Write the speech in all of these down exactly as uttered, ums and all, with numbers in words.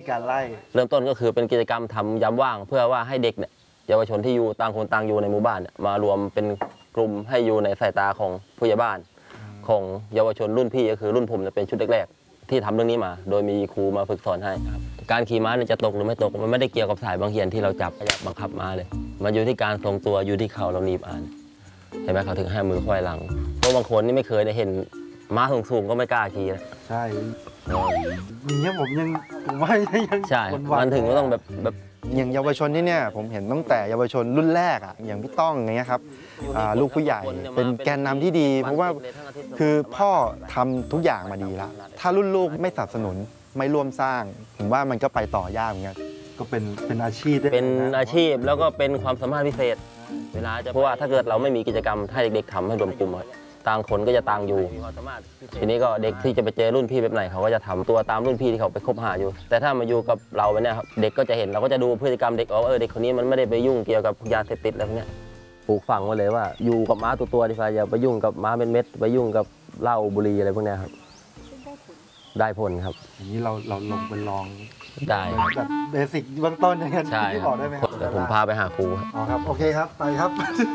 การไล่เริ่มต้นก็คือเป็นกิจกรรมทำยามว่างเพื่อว่าให้เด็กเนี่ยเยาวชนที่อยู่ต่างคนต่างอยู่ในหมู่บ้านเนี่ยมารวมเป็นกลุ่มให้อยู่ในสายตาของผู้ใหญ่บ้านของเยาวชนรุ่นพี่ก็คือรุ่นผมจะเป็นชุดแรกๆที่ทำเรื่องนี้มาโดยมีครูมาฝึกสอนให้การขี่ม้าเนี่ยจะตกหรือไม่ตกมันไม่ได้เกี่ยวกับสายบางเหียนที่เราจับบังคับม้าเลยมันอยู่ที่การทรงตัวอยู่ที่เขาเราหนีบอ่านเห็นไหมเขาถึงให้มือควายหลังเพราะบางคนนี่ไม่เคยได้เห็นม้าสูงๆก็ไม่กล้าขี่นะใช่อย่างเงี้ยผมยังผมว่ายังใช่มันถึงก็ต้องแบบแบบอย่างเยาวชนที่เนี่ยผมเห็นตั้งแต่เยาวชนรุ่นแรกอ่ะอย่างพี่ต้องอย่างเงี้ยครับลูกผู้ใหญ่เป็นแกนนำที่ดีเพราะว่าคือพ่อทำทุกอย่างมาดีแล้วถ้ารุ่นลูกไม่สนับสนุนไม่ร่วมสร้างผมว่ามันก็ไปต่อยากเหมือนกันก็เป็นเป็นอาชีพเป็นอาชีพแล้วก็เป็นความสามารถพิเศษเวลาจะเพราะว่าถ้าเกิดเราไม่มีกิจกรรมให้เด็กๆทำให้รวมกลุ่มต่างคนก็จะต่างอยู่ทีนี้ก็เด็กที่จะไปเจอรุ่นพี่แบบไหนเขาก็จะทำตัวตามรุ่นพี่ที่เขาไปคบหาอยู่แต่ถ้ามาอยู่กับเราเนี่ยครับเด็กก็จะเห็นเราก็จะดูพฤติกรรมเด็กว่าเออเด็กคนนี้มันไม่ได้ไปยุ่งเกี่ยวกับยาเสพติดอะไรพวกนี้ปลูกฝังไว้เลยว่าอยู่กับม้าตัวตัวดีกว่าอย่าไปยุ่งกับม้าเป็นเม็ดไปยุ่งกับเหล้าบุหรี่อะไรพวกนี้ครับได้ผลครับอย่างนี้เราเราลงไปลองได้แบบเบสิกเบื้องต้นอย่างเงี้ยที่บอกได้ไหมครับเดี๋ยวผมพาไปหาครูอ๋อครับโอเคครับไปครับ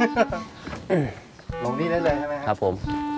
ลงนี่ได้เลยใช่ไหมครับผม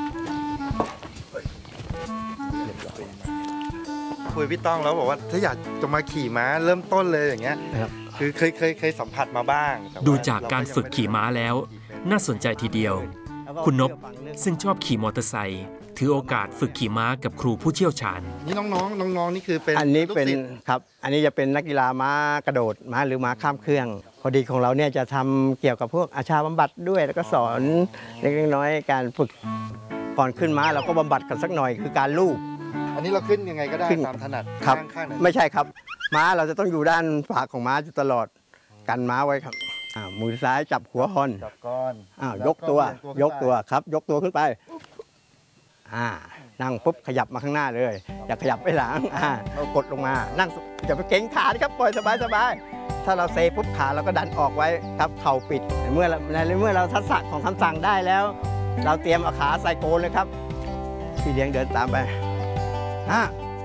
คุยพี่ต้องแล้วบอกว่าถ้าอยากจะมาขี่ม้าเริ่มต้นเลยอย่างเงี้ยคือเคยเคยเคยสัมผัสมาบ้างดูจากการฝึกขี่ม้าแล้วน่าสนใจทีเดียวคุณนพซึ่งชอบขี่มอเตอร์ไซค์ถือโอกาสฝึกขี่ม้ากับครูผู้เชี่ยวชาญนี่น้องๆน้องๆนี่คือเป็นอันนี้เป็นครับอันนี้จะเป็นนักกีฬาม้ากระโดดม้าหรือม้าข้ามเครื่องพอดีของเราเนี่ยจะทำเกี่ยวกับพวกอาชาบำบัดด้วยแล้วก็สอนเล็กๆน้อยๆการฝึกก่อนขึ้นม้าเราก็บำบัดกันสักหน่อยคือการลูบอันนี้เราขึ้นยังไงก็ได้ตามถนัดครับไม่ใช่ครับม้าเราจะต้องอยู่ด้านฝาของม้าอยู่ตลอดกันม้าไว้ครับมือซ้ายจับหัวฮอนจับก้อนอ้าวยกตัวยกตัวครับยกตัวขึ้นไปอ่านั่งปุ๊บขยับมาข้างหน้าเลยอย่าขยับไปหลังอ่าเรากดลงมานั่งอย่าไปเก่งขาครับปล่อยสบายสบายถ้าเราเซปุ๊บขาเราก็ดันออกไว้ครับเข่าปิดเมื่อในเมื่อเราทักษะของคำสั่งได้แล้วเราเตรียมเอาขาใส่โกนเลยครับพี่เลี้ยงเดินตามไปอ่ะ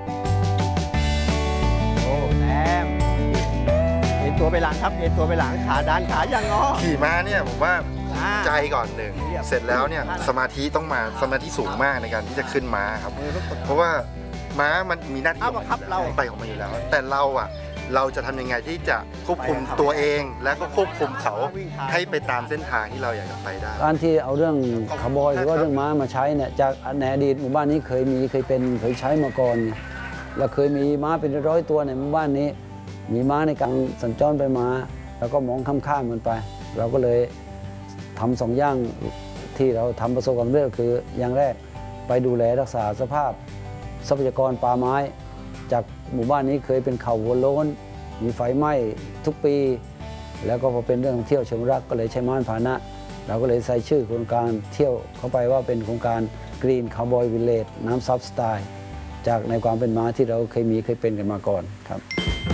โอ้แต้มเอ็นตัวไปหลังครับเอ็นตัวไปหลังขาดันขาอย่างงอขี่ม้าเนี่ยผมว่าใจก่อนหนึ่งเสร็จแล้วเนี่ยสมาธิต้องมาสมาธิสูงมากในการที่จะขึ้นม้าครับเพราะว่าม้ามันมีหน้าที่ไปของมันอยู่แล้วแต่เราอ่ะเราจะทำยังไงที่จะควบคุมตัวเองและก็ควบคุมเขาให้ไปตามเส้นทางที่เราอยากจะไปได้การที่เอาเรื่องคาร์บอยหรือว่าเรื่องม้ามาใช้เนี่ยจากในอดีตหมู่บ้านนี้เคยมีเคยเป็นเคยใช้มาก่อนแล้วเคยมีม้าเป็นร้อยตัวในหมู่บ้านนี้มีม้าในการสัญจรไปมาแล้วก็มองข้ามๆมันไปเราก็เลยทำสองอย่างที่เราทำประสบความสำเร็จคืออย่างแรกไปดูแลรักษาสภาพทรัพยากรป่าไม้จากหมู่บ้านนี้เคยเป็นเขาหัวโล้นมีไฟไหม้ทุกปีแล้วก็พอเป็นเรื่องเที่ยวเชิงรักก็เลยใช้ม้าพาหนะเราก็เลยใส่ชื่อโครงการเที่ยวเข้าไปว่าเป็นโครงการ Green Cowboy Village น้ำซับสไตล์จากในความเป็นม้าที่เราเคยมีเคยเป็นกันมาก่อนครับ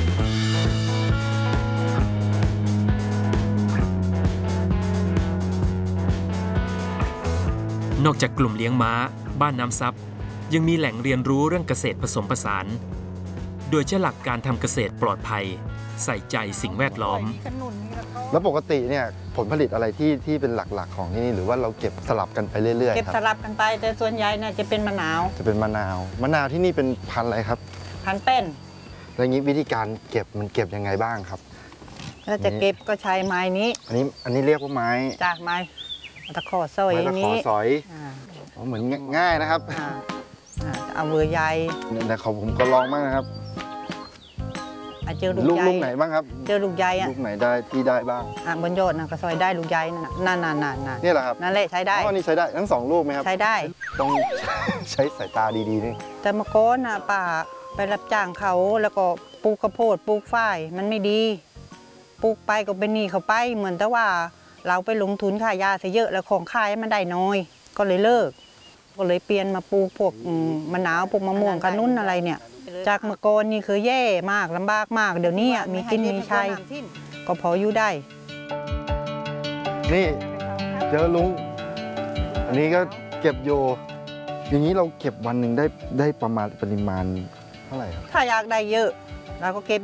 นอกจากกลุ่มเลี้ยงม้าบ้านน้ำซับยังมีแหล่งเรียนรู้เรื่องเกษตรผสมผสานโดยใช้หลักการทำเกษตรปลอดภัยใส่ใจสิ่งแวดล้อมแล้วปกติเนี่ยผลผลิตอะไรที่ที่เป็นหลักๆของที่นี่หรือว่าเราเก็บสลับกันไปเรื่อยๆเก็บสลับกันไปแต่ส่วนใหญ่น่าจะเป็นมะนาวจะเป็นมะนาวมะนาวที่นี่เป็นพันธุ์อะไรครับพันธุ์เป็นแล้วงี้วิธีการเก็บมันเก็บยังไงบ้างครับถ้าจะเก็บก็ใช้ไม้นี้อันนี้อันนี้เรียกว่าไม้จากไม้ตะขอสอยตะขอสอยอ๋อเหมือนง่ายนะครับเอาเวอร์ใหญ่แต่ของผมก็ลองบ้างนะครับเจอลูกใหญ่ลูกไหนบ้างครับเจอลูกใหญ่อะลูกไหนได้ที่ได้บ้างอ่ะบนยอดนะก็ซอยได้ลูกใหญ่นั่นนั่นนั่นนั่นนี่แหละครับนั่นแหละใช้ได้อ๋อนี่ใช้ได้ทั้งสองลูกไหมครับใช้ได้ต้องใช้สายตาดีๆนี่แต่เมื่อก่อนน่ะป้าไปรับจ้างเขาแล้วก็ปลูกข้าวโพดปลูกฝ้ายมันไม่ดีปลูกไปก็เป็นหนี้เขาไปเหมือนแต่ว่าเราไปลงทุนค่ายาซะเยอะแล้วของขายมันได้น้อยก็เลยเลิกก็เลยเปลี่ยนมาปลูกพวกมะนาวปลูกมะม่วงขนุนอะไรเนี่ยจากเมื่อก่อนนี่คือแย่มากลำบากมากเดี๋ยวนี้มีกินมีใช้ก็พออยู่ได้นี่เจอลุงอันนี้ก็เก็บโยอย่างนี้เราเก็บวันหนึ่งได้ได้ประมาณปริมาณเท่าไหร่ครับถ้าอยากได้เยอะเราก็เก็บ